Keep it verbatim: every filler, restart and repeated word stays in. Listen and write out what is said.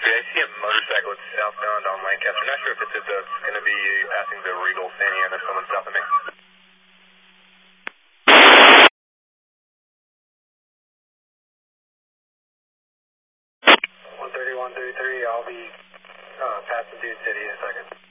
I see a motorcycle southbound on Lancaster. Not sure if it's, it's going to be passing the Regal Santa Ana. Someone stopping me. one thirty, one thirty-three, I'll be uh, passing Dune City in a second.